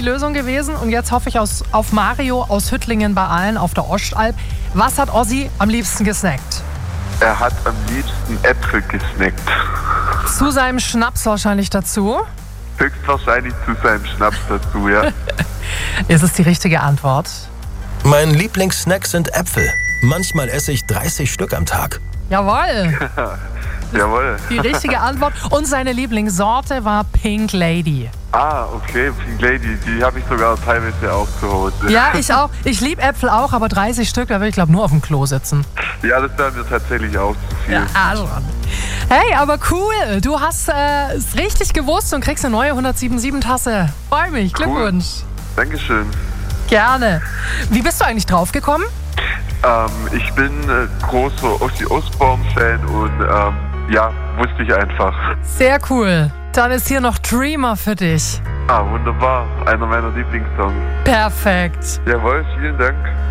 Lösung gewesen. Und jetzt hoffe ich auf Mario aus Hüttlingen bei Aalen auf der Ostalb. Was hat Ossi am liebsten gesnackt? Er hat am liebsten Äpfel gesnackt. Zu seinem Schnaps wahrscheinlich dazu? Höchstwahrscheinlich zu seinem Schnaps dazu, ja. Ist es die richtige Antwort? Mein Lieblingssnack sind Äpfel. Manchmal esse ich 30 Stück am Tag. Jawohl, Jawohl. die richtige Antwort. Und seine Lieblingssorte war Pink Lady. Ah, okay, Pink Lady, die habe ich sogar teilweise auch zu Hause. Ja, ich auch. Ich liebe Äpfel auch, aber 30 Stück, da will ich glaube nur auf dem Klo sitzen. Ja, das wäre mir tatsächlich auch zu viel. Ja, schon. Hey, aber cool. Du hast es richtig gewusst und kriegst eine neue 107.7-Tasse. Freu mich. Glückwunsch. Dankeschön. Gerne. Wie bist du eigentlich draufgekommen? Ich bin großer Ozzy Osbourne-Fan und ja, wusste ich einfach. Sehr cool. Dann ist hier noch Dreamer für dich. Ah, wunderbar. Einer meiner Lieblingssongs. Perfekt. Jawohl, vielen Dank.